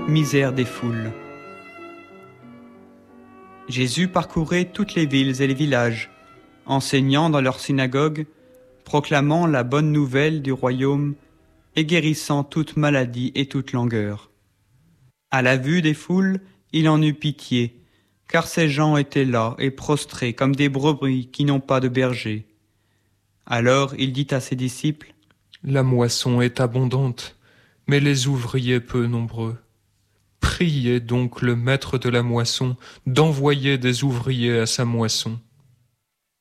misère des foules. Jésus parcourait toutes les villes et les villages, enseignant dans leurs synagogues, proclamant la bonne nouvelle du royaume et guérissant toute maladie et toute langueur. À la vue des foules, il en eut pitié, car ces gens étaient là et prostrés comme des brebis qui n'ont pas de berger. Alors il dit à ses disciples : La moisson est abondante, mais les ouvriers peu nombreux. Priez donc le maître de la moisson d'envoyer des ouvriers à sa moisson.